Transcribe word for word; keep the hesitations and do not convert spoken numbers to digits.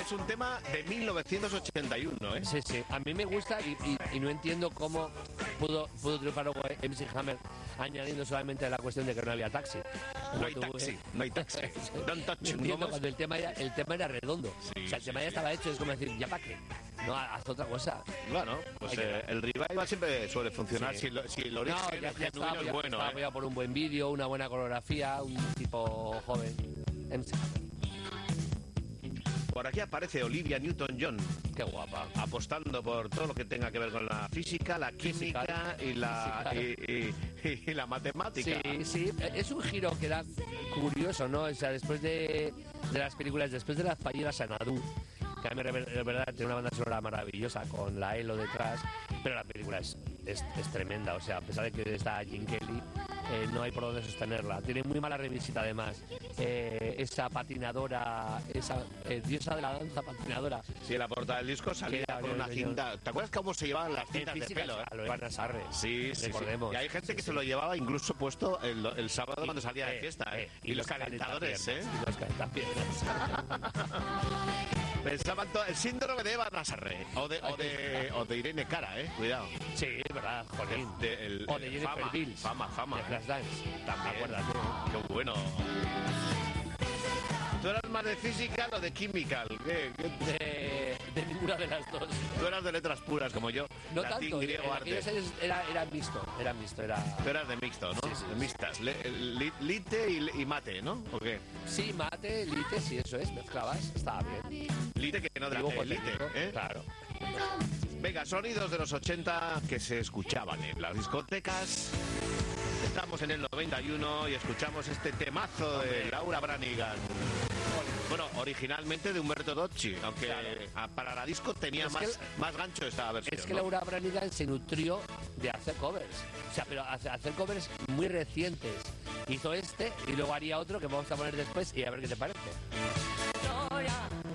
es un tema de mil novecientos ochenta y uno, ¿eh? Sí, sí. A mí me gusta y, y, y no entiendo cómo pudo, pudo triunfar luego M C Hammer añadiendo solamente la cuestión de que no había taxi. No hay taxi, eh, no hay taxi. Don't touch no entiendo cuando el tema, era, el tema era redondo. Sí, o sea, el tema sí, ya estaba hecho, es como decir, ¿ya para qué? No, haz otra cosa. Bueno, pues eh, el revival siempre suele funcionar sí. si, lo, si el origen no, ya, ya genuino está, es bueno. Está ¿eh? apoyado por un buen vídeo, una buena coreografía, un tipo joven. M C Hammer. Por aquí aparece Olivia Newton-John. Qué guapa. Apostando por todo lo que tenga que ver con la física, la química Física, y, la, y, y, y, y la matemática. Sí, sí. Es un giro que da curioso, ¿no? O sea, después de, de las películas, después de las fallidas Sanadu, que a mí de verdad tiene una banda sonora maravillosa con la Elo detrás, pero la película es, es, es tremenda. O sea, a pesar de que está Gene Kelly, Eh, no hay por dónde sostenerla. Tiene muy mala revisita además. Eh, esa patinadora, esa eh, diosa de la danza patinadora. Sí, en la portada del disco salía sí, con una cinta. ¿Te acuerdas cómo se llevaban las cintas de pelo? Eh? Lo llevan a Sarre. Sí, sí, recordemos. Sí. Y hay gente que sí, se lo llevaba incluso puesto el, el sábado y, cuando salía eh, de fiesta. Eh, y, y los calentadores, ¿eh? Y los calentapiernas. Pensaban todo, el síndrome de Eva Nazaré o de, o de o de Irene Cara, eh, cuidado. Sí, es verdad, jolín. De, de, el, o de Jennifer fama, Bills. Fama, fama. De Flashdance. También. Acuérdate. Qué bueno. ¿Tú eras más de Physical o de Chemical? ¿Qué, qué? De, de ninguna de las dos. Tú eras de letras puras como yo. No Latín, tanto, griego, en arte. aquellos años era, era mixto, era mixto, era... Tú eras de mixto, ¿no? Sí, sí, de sí. mixtas. Le, li, lite y, y mate, ¿no? ¿O qué? Sí, mate, lite, sí, eso es, mezclabas, estaba bien. Lite que no de Dibujo lite, ¿eh? Claro. Venga, sonidos de los ochenta que se escuchaban en las discotecas. Estamos en el noventa y uno y escuchamos este temazo de Laura Branigan. Bueno, originalmente de Umberto Docci, aunque claro, para la disco tenía más, el, más gancho esta versión. Es que ¿no? Laura Branigan se nutrió de hacer covers. O sea, pero hacer covers muy recientes. Hizo este y luego haría otro que vamos a poner después y a ver qué te parece.